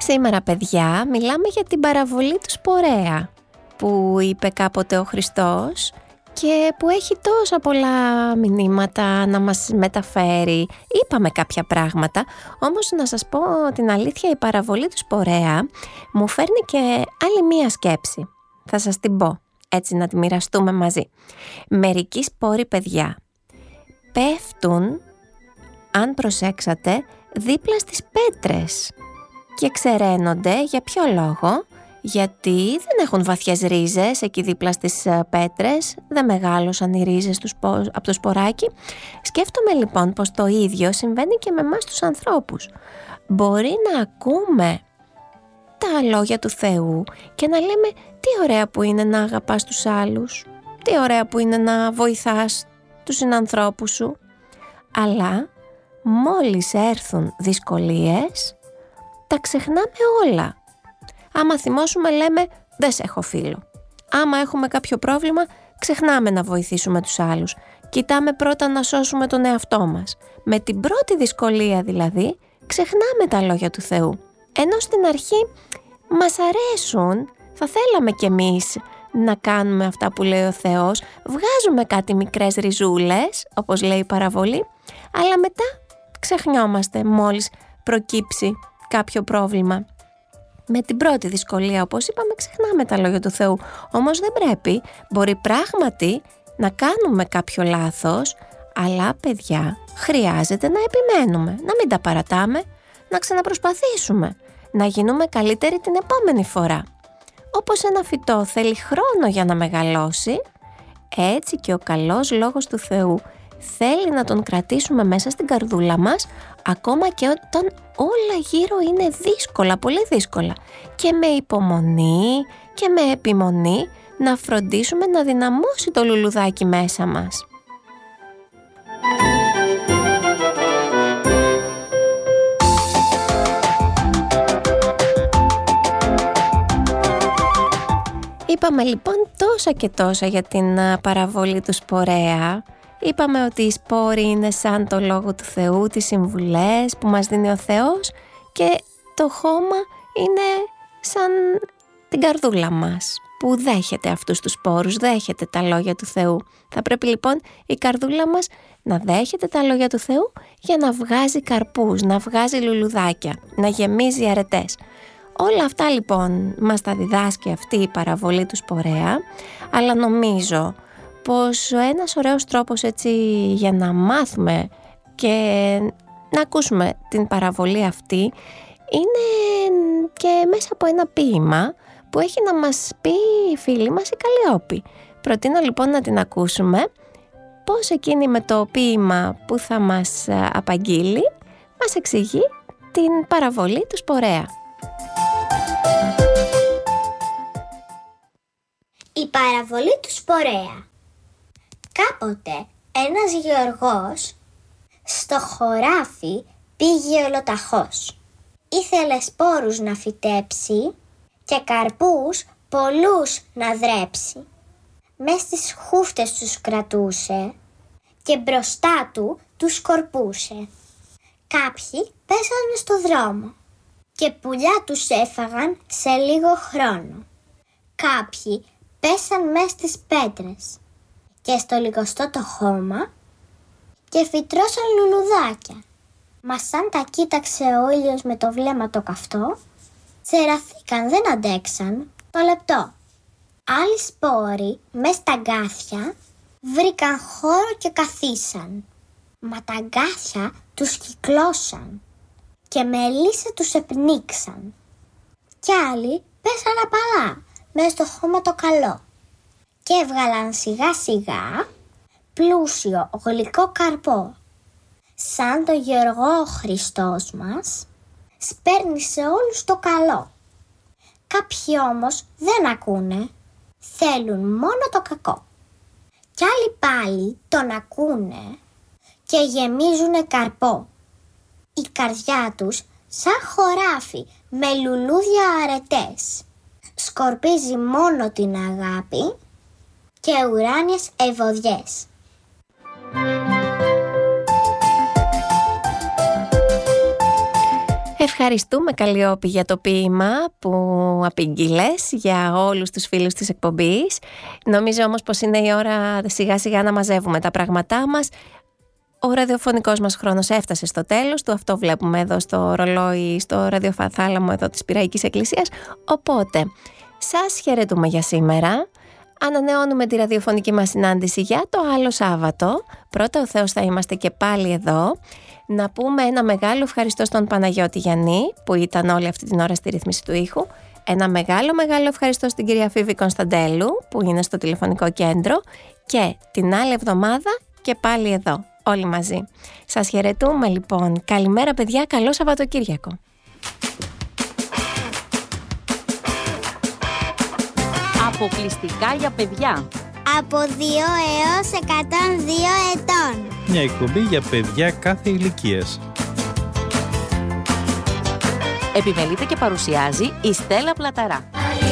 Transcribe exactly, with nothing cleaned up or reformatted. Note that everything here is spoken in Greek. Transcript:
Σήμερα, παιδιά, μιλάμε για την παραβολή του σπορέα που είπε κάποτε ο Χριστός και που έχει τόσα πολλά μηνύματα να μας μεταφέρει. Είπαμε κάποια πράγματα, όμως να σας πω την αλήθεια, η παραβολή του σπορέα μου φέρνει και άλλη μία σκέψη. Θα σας την πω, έτσι να τη μοιραστούμε μαζί. Μερικοί σπόροι, παιδιά, πέφτουν, αν προσέξατε, δίπλα στις πέτρες και ξεραίνονται. Για ποιο λόγο? Γιατί δεν έχουν βαθιές ρίζες εκεί δίπλα στις πέτρες, δεν μεγάλωσαν οι ρίζες του από το σποράκι. Σκέφτομαι λοιπόν πως το ίδιο συμβαίνει και με εμάς τους ανθρώπους. Μπορεί να ακούμε τα λόγια του Θεού και να λέμε τι ωραία που είναι να αγαπάς τους άλλους, τι ωραία που είναι να βοηθάς τους συνανθρώπους σου, αλλά μόλις έρθουν δυσκολίες τα ξεχνάμε όλα. Άμα θυμώσουμε λέμε δεν σε έχω φίλο. Άμα έχουμε κάποιο πρόβλημα ξεχνάμε να βοηθήσουμε τους άλλους. Κοιτάμε πρώτα να σώσουμε τον εαυτό μας. Με την πρώτη δυσκολία δηλαδή ξεχνάμε τα λόγια του Θεού. Ενώ στην αρχή μας αρέσουν, θα θέλαμε κι εμείς να κάνουμε αυτά που λέει ο Θεός. Βγάζουμε κάτι μικρές ριζούλες, όπως λέει η παραβολή, αλλά μετά ξεχνιόμαστε μόλις προκύψει κάποιο πρόβλημα. Με την πρώτη δυσκολία, όπως είπαμε, ξεχνάμε τα λόγια του Θεού. Όμως δεν πρέπει, μπορεί πράγματι να κάνουμε κάποιο λάθος, αλλά παιδιά, χρειάζεται να επιμένουμε, να μην τα παρατάμε, να ξαναπροσπαθήσουμε, να γίνουμε καλύτεροι την επόμενη φορά. Όπως ένα φυτό θέλει χρόνο για να μεγαλώσει, έτσι και ο καλός λόγος του Θεού θέλει να τον κρατήσουμε μέσα στην καρδούλα μας, ακόμα και όταν όλα γύρω είναι δύσκολα, πολύ δύσκολα. Και με υπομονή και με επιμονή να φροντίσουμε να δυναμώσει το λουλουδάκι μέσα μας. Είπαμε λοιπόν τόσα και τόσα για την παραβολή του σπορέα. Είπαμε ότι οι σπόροι είναι σαν το Λόγο του Θεού, τις συμβουλές που μας δίνει ο Θεός, και το χώμα είναι σαν την καρδούλα μας που δέχεται αυτούς τους σπόρους, δέχεται τα λόγια του Θεού. Θα πρέπει λοιπόν η καρδούλα μας να δέχεται τα λόγια του Θεού για να βγάζει καρπούς, να βγάζει λουλουδάκια, να γεμίζει αρετές. Όλα αυτά λοιπόν μας τα διδάσκει αυτή η παραβολή του σπορέα, αλλά νομίζω πως ένας ωραίος τρόπος έτσι για να μάθουμε και να ακούσουμε την παραβολή αυτή είναι και μέσα από ένα ποίημα που έχει να μας πει η φίλη μας η Καλλιόπη. Προτείνω λοιπόν να την ακούσουμε, πως εκείνη με το ποίημα που θα μας απαγγείλει μας εξηγεί την παραβολή του σπορέα. Η παραβολή του σπορέα. Κάποτε ένας γεωργός στο χωράφι πήγε ολοταχώς. Ήθελε σπόρους να φυτέψει και καρπούς πολλούς να δρέψει. Μες στις χούφτες τους κρατούσε και μπροστά του τους σκορπούσε. Κάποιοι πέσανε στο δρόμο και πουλιά τους έφαγαν σε λίγο χρόνο. Κάποιοι πέσαν μες στις πέτρες και στο λιγοστό το χώμα και φυτρώσαν λουλουδάκια. Μα σαν τα κοίταξε ο ήλιος με το βλέμμα το καυτό, τσεραθήκαν, δεν αντέξαν το λεπτό. Άλλοι σπόροι μες στα αγκάθια βρήκαν χώρο και καθίσαν. Μα τα αγκάθια τους κυκλώσαν και με λύση τους επνίξαν. Κι άλλοι πέσαν απαλά μες στο χώμα το καλό και έβγαλαν σιγά σιγά πλούσιο γλυκό καρπό. Σαν το γεωργό ο Χριστός μας σπέρνει σε όλους το καλό. Κάποιοι όμως δεν ακούνε, θέλουν μόνο το κακό. Κι άλλοι πάλι τον ακούνε και γεμίζουνε καρπό. Η καρδιά τους σαν χωράφι με λουλούδια αρετές σκορπίζει μόνο την αγάπη και ουράνιες ευωδιές. ευχαριστούμε Καλλιόπη για το ποίημα που απήγγειλες για όλους τους φίλους της εκπομπής. Νομίζω όμως πως είναι η ώρα σιγά σιγά να μαζεύουμε τα πράγματά μας. Ο ραδιοφωνικός μας χρόνος έφτασε στο τέλος του. Αυτό βλέπουμε εδώ στο ρολόι, στο ραδιοφαθάλαμο εδώ της Πειραϊκής Εκκλησίας. Οπότε, σας χαιρετούμε για σήμερα. Ανανεώνουμε τη ραδιοφωνική μας συνάντηση για το άλλο Σάββατο. Πρώτα ο Θεός θα είμαστε και πάλι εδώ. Να πούμε ένα μεγάλο ευχαριστώ στον Παναγιώτη Γιαννή που ήταν όλη αυτή την ώρα στη ρύθμιση του ήχου. Ένα μεγάλο μεγάλο ευχαριστώ στην κυρία Φίβη Κωνσταντέλου που είναι στο τηλεφωνικό κέντρο. Και την άλλη εβδομάδα και πάλι εδώ, όλοι μαζί. Σας χαιρετούμε λοιπόν. Καλημέρα παιδιά, καλό Σαββατοκύριακο. Αποκλειστικά για παιδιά. Από δύο έως εκατόν δύο ετών. Μια εκπομπή για παιδιά κάθε ηλικίας. Επιμελείται και παρουσιάζει η Στέλλα Πλαταρά.